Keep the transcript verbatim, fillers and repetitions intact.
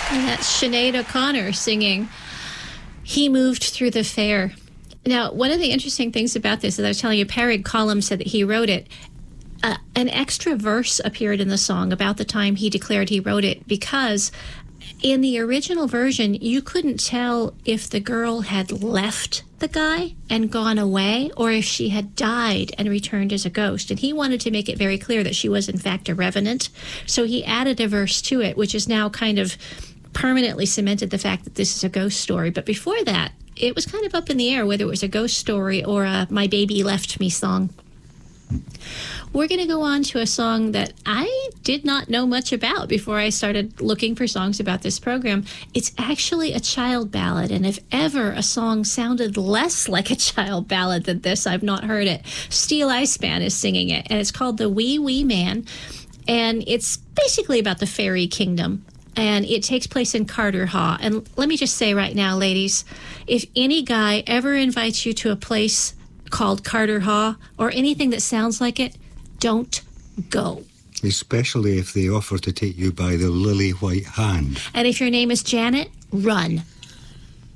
And that's Sinead O'Connor singing He Moved Through the Fair. Now, one of the interesting things about this, as I was telling you, Parag Colum said that he wrote it. Uh, an extra verse appeared in the song about the time he declared he wrote it, because in the original version, you couldn't tell if the girl had left the guy and gone away or if she had died and returned as a ghost. And he wanted to make it very clear that she was, in fact, a revenant. So he added a verse to it, which is now kind of permanently cemented the fact that this is a ghost story. But before that, it was kind of up in the air whether it was a ghost story or a My Baby Left Me song. We're going to go on to a song that I did not know much about before I started looking for songs about this program. It's actually a child ballad, and if ever a song sounded less like a child ballad than this, I've not heard it. Steel Eisman is singing it, and it's called The Wee Wee Man, and it's basically about the fairy kingdom. And it takes place in Carterhaugh. And let me just say right now, ladies, if any guy ever invites you to a place called Carterhaugh or anything that sounds like it, don't go. Especially if they offer to take you by the lily white hand. And if your name is Janet, run.